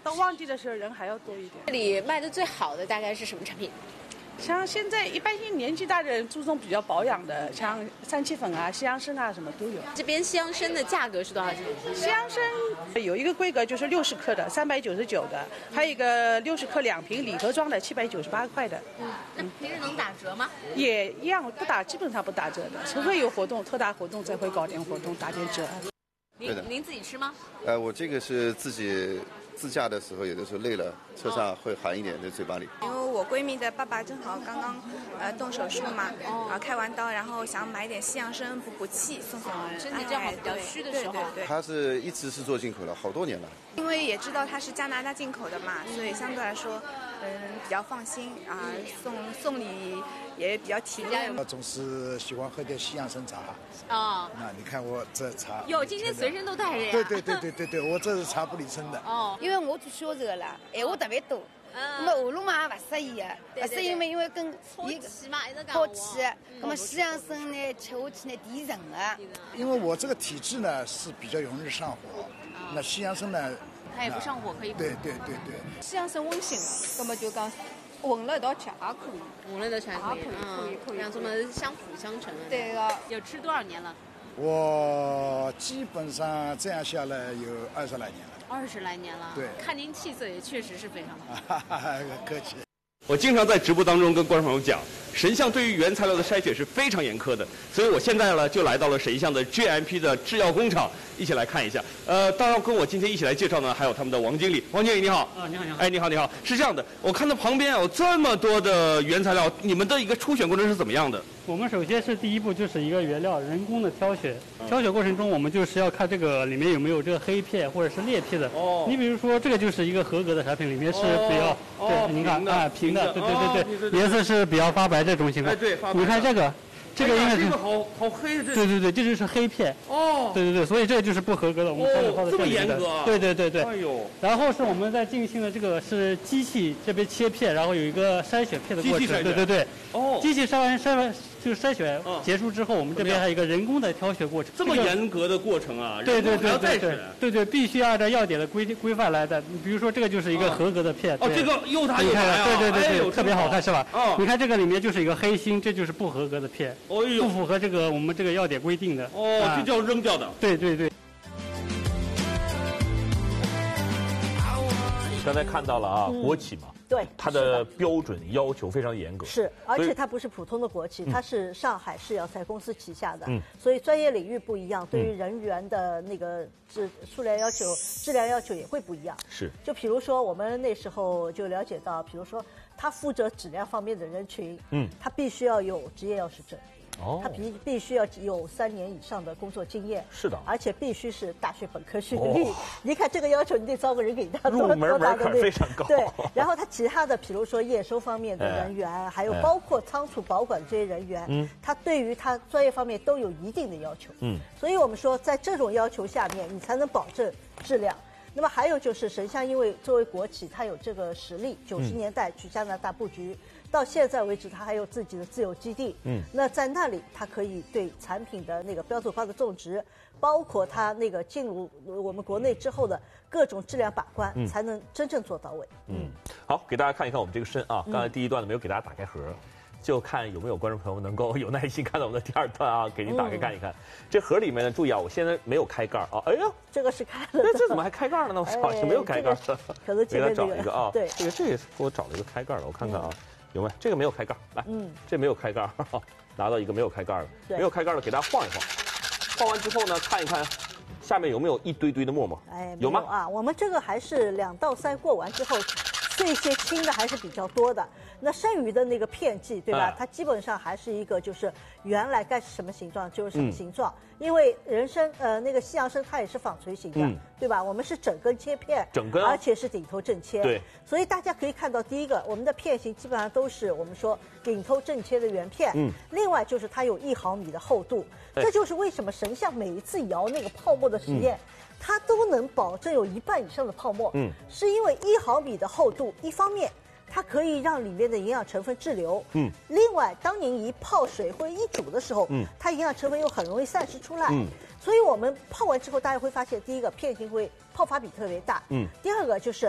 到旺季的时候人还要多一点。 这里卖的最好的大概是什么产品？ 像现在一般性年纪大的人注重比较保养的，像三七粉啊、西洋参啊什么都有。 这边西洋参的价格是多少钱？ 西洋参有一个规格就是60克的399的，还有一个60克2瓶礼盒装的798块的。 那平时能打折吗？ 也一样不打，基本上不打折的，除非有活动、特大活动才会搞点活动打点折。 您自己吃吗？ 我这个是自己自驾的时候，有的时候累了，车上会含一点在嘴巴里。 因为我闺蜜的爸爸正好刚刚动手术嘛，然后开完刀，然后想买点西洋参补气，送送身体正好比较虚的时候。 对。 他是一直是做进口了，好多年了。 因为也知道它是加拿大进口的嘛，所以相对来说，比较放心啊，送礼也比较体面。 我总是喜欢喝点西洋参茶。 哦。 那你看我这茶。 哟，今天随身都带着呀。 对，我这是茶不离身的。 哦。 因为我做销售了，闲话特别多。那么下路嘛也不适宜的，不适宜嘛，因为跟好气嘛，一直讲。 好气，那么西洋参呢，吃下去呢提神啊。 因为我这个体质呢是比较容易上火，那西洋参呢， 它也不上火，可以。 对。 西洋参温性了，那么就讲混了一道吃也可以。 混了一道吃也可以，两种嘛相辅相成的。 对个。 有吃多少年了？ 我基本上这样下来有20来年了。 20来年了。 对。 看您气色也确实是非常好。 客气。 我经常在直播当中跟观众朋友讲，神象对于原材料的筛选是非常严苛的，所以我现在呢就来到了神象的 GMP 的制药工厂，一起来看一下。当然跟我今天一起来介绍呢，还有他们的王经理。王经理你好。 你好。 哎，你好。是这样的，我看到旁边有这么多的原材料，你们的一个初选过程是怎么样的？ 我们首先是第一步就是一个原料人工的挑选，挑选过程中我们就是要看这个里面有没有这个黑片或者是裂片的。哦。你比如说这个就是一个合格的产品，里面是比较对，您看平的，对，颜色是比较发白这种情况。 对，发白。 你看这个应该是。 这个好黑。 对，这就是黑片。哦。对，所以这就是不合格的，我们才能放在这里面的。 这么严格。 对。 哎呦。 然后是我们在进行的这个是机器这边切片，然后有一个筛选片的过程。 机器筛选。 对。 哦。 机器筛完就是筛选结束之后，我们这边还有一个人工的挑选过程。 这么严格的过程啊！ 对，必须按照药典的规范来的。比如说这个就是一个合格的片。 这个又大又白啊！ 对，特别好看是吧？哦。你看这个里面就是一个黑心，这就是不合格的片。不符合我们这个药典规定的。 哦，这叫扔掉的。 对。 刚才看到了啊，国企嘛， 对， 它的标准要求非常严格， 是，而且它不是普通的国企，它是上海市药材公司旗下的，所以专业领域不一样，对于人员的那个数量要求、质量要求也会不一样。 是， 就比如说我们那时候就了解到，比如说他负责质量方面的人群，他必须要有执业药师证。他必须要有3年以上的工作经验， 是的， 而且必须是大学本科学历。你看这个要求，你得招个人给他入门门槛非常高。 对，然后他其他的，比如说验收方面的人员，还有包括仓储保管这些人员，他对于他专业方面都有一定的要求。所以我们说，在这种要求下面，你才能保证质量。那么还有就是神象，因为作为国企，它有这个实力，90年代去加拿大布局。到现在为止，它还有自己的自有基地。那在那里，它可以对产品的那个标准化的种植，包括它那个进入我们国内之后的各种质量把关，才能真正做到位。 好，给大家看一看我们这个参啊。刚才第一段呢没有给大家打开盒，就看有没有观众朋友能够有耐心看到我们的第二段啊，给您打开看一看。这盒里面呢，注意啊，我现在没有开盖啊。哎呀， 这个是开了的。 这怎么还开盖了呢？我好像没有开盖。 可能给他找一个啊。 对， 这也是给我找了一个开盖的，我看看啊。有没有？这个没有开盖，来，这没有开盖，拿到一个没有开盖的，没有开盖的，给大家晃一晃，晃完之后呢，看一看下面有没有一堆堆的沫沫，有吗？ 啊，我们这个还是2道筛过完之后，这些轻的还是比较多的。那剩余的那个片剂，对吧？它基本上还是一个就是原来该是什么形状就是什么形状，因为人参那个西洋参它也是纺锤型的，对吧？我们是整根切片， 整根， 而且是顶头正切， 对。 所以大家可以看到，第一个，我们的片型基本上都是我们说顶头正切的原片，另外就是它有1毫米的厚度，这就是为什么神象每一次摇那个泡沫的实验。它都能保证有1半以上的泡沫，是因为1毫米的厚度，一方面它可以让里面的营养成分滞留，另外当您一泡水或者一煮的时候，它营养成分又很容易散失出来，所以我们泡完之后，大家会发现，第一个片型会泡发比特别大，第二个就是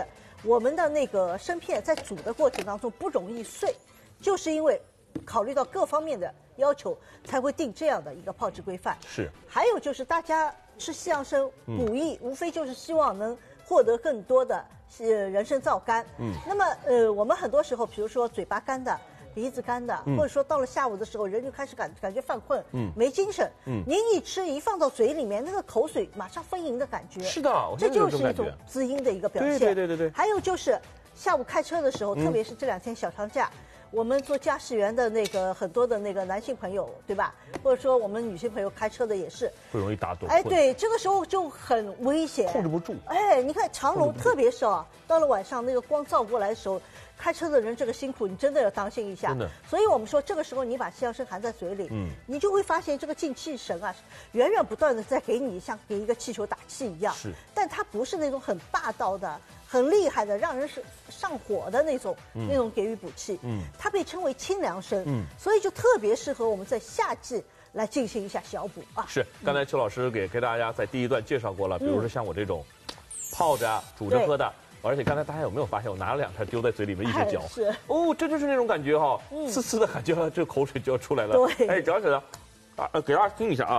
我们的那个生片在煮的过程当中不容易碎，就是因为考虑到各方面的要求，才会定这样的一个泡制规范。 是。 还有就是大家吃西洋参补益，无非就是希望能获得更多的人参皂苷。那么我们很多时候，比如说嘴巴干的。鼻子干的，或者说到了下午的时候，人就开始感觉犯困，没精神。您一吃一放到嘴里面，那个口水马上分饮的感觉。 是的， 这就是一种滋阴的一个表现。 对。 还有就是下午开车的时候，特别是这2天小长假，我们做驾驶员的那个很多的那个男性朋友，对吧？或者说我们女性朋友开车的也是， 会容易打盹。 对，这个时候就很危险， 控制不住。 你看长龙，特别是到了晚上那个光照过来的时候。开车的人这个辛苦，你真的要当心一下。 真的。 所以我们说，这个时候你把西洋参含在嘴里，你就会发现这个进气神啊，源源不断的在给你像给一个气球打气一样。 是。 但它不是那种很霸道的、很厉害的，让人是上火的那种给予补气。它被称为清凉参。所以就特别适合我们在夏季来进行一下小补啊。 是。刚才邱老师给大家在第一段介绍过了，比如说像我这种泡着、煮着喝的。而且刚才大家有没有发现，我拿了2串丢在嘴里面一直嚼？ 是这就是那种感觉哈，呲呲的感觉，这口水就要出来了。 对， 嚼起来，给大家听一下啊，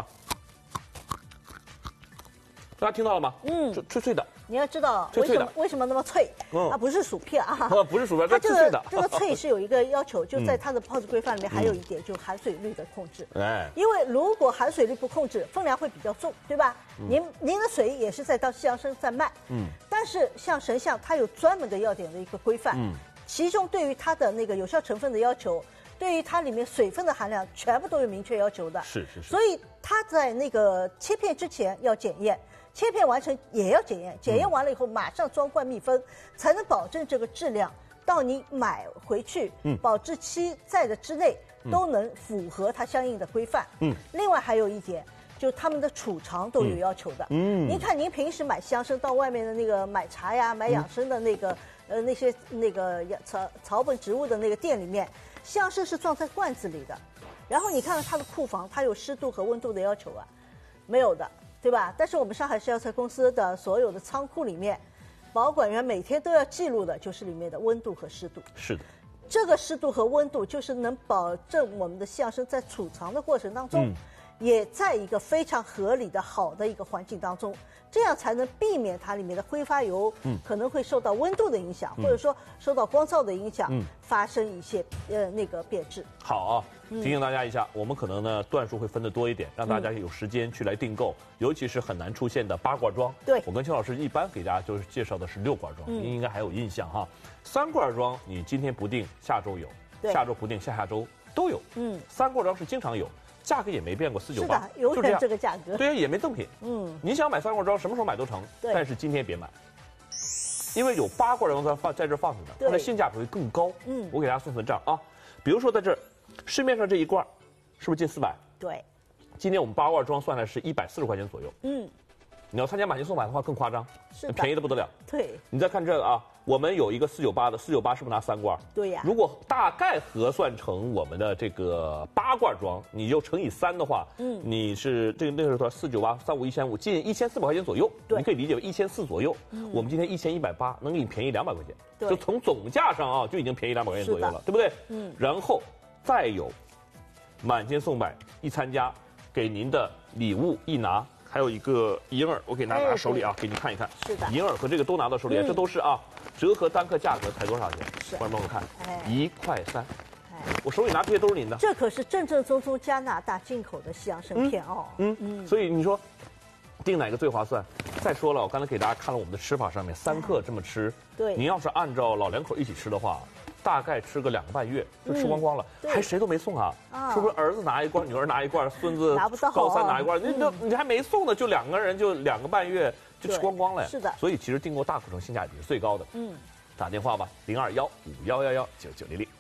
大家听到了吗？脆脆的。 你要知道为什么那么脆？它不是薯片啊， 不是薯片， 它脆脆的。 这个脆是有一个要求，就在它的泡制规范里面还有一点，就是含水率的控制。因为如果含水率不控制，分量会比较重，对吧？您的水也是在当西洋参在卖，但是像神象它有专门的要点的一个规范，其中对于它的那个有效成分的要求，对于它里面水分的含量，全部都有明确要求的。 是。 所以它在那个切片之前要检验。切片完成也要检验，检验完了以后马上装罐密封，才能保证这个质量到你买回去，保质期在的之内都能符合它相应的规范。另外还有一点，就他们的储藏都有要求的。您看您平时买西洋参到外面的那个买茶呀、买养生的那个那些那个草本植物的那个店里面，西洋参是装在罐子里的，然后你看看它的库房，它有湿度和温度的要求啊，没有的。对吧？但是我们上海市药材公司的所有的仓库里面，保管员每天都要记录的就是里面的温度和湿度。 是的， 这个湿度和温度就是能保证我们的西洋参在储藏的过程当中，也在一个非常合理的好的一个环境当中，这样才能避免它里面的挥发油可能会受到温度的影响，或者说受到光照的影响，发生一些那个变质。 好啊。提醒大家一下，我们可能呢段数会分得多一点，让大家有时间去来订购，尤其是很难出现的8罐装。 对， 我跟邱老师一般给大家就是介绍的是6罐装，您应该还有印象哈。3罐装你今天不定，下周有；下周不定，下周都有。3罐装是经常有，价格也没变过，498， 是的，永远这个价格。 对，也没赠品。你想买3罐装，什么时候买都成，但是今天别买。因为有8罐装在这放着呢，它的性价比会更高。我给大家算算账啊，比如说在这儿。市面上这一罐，是不是近400？ 对。 今天我们8罐装算来是140块钱左右。你要参加买进送买的话更夸张， 是便宜的不得了。 对。 你再看这个啊，我们有一个498的，498是不是拿3罐？ 对呀。 如果大概核算成我们的这个8罐装，你就乘以3的话，你是那个时候498、35、1500，近1400块钱左右。你可以理解为1400左右。我们今天1180，能给你便宜200块钱，就从总价上啊就已经便宜200块钱左右了，对不对？然后。再有，满金送买一参加，给您的礼物一拿，还有一个银耳，我给拿手里啊，给你看一看。 是的， 银耳和这个都拿到手里，这都是啊，折合单克价格才多少钱？观众朋友看，1块3。我手里拿这些都是您的。 这可是正正宗宗加拿大进口的西洋参片哦。 所以你说，订哪个最划算？再说了，我刚才给大家看了我们的吃法，上面3克这么吃。 对。 您要是按照老2口一起吃的话。大概吃个2个半月就吃光光了，还谁都没送啊？是不是儿子拿一罐，女儿拿一罐，孙子高3拿一罐？你还没送呢，就2个人就2个半月就吃光光了。 是的， 所以其实订购大口城性价比是最高的。打电话吧，021511199900。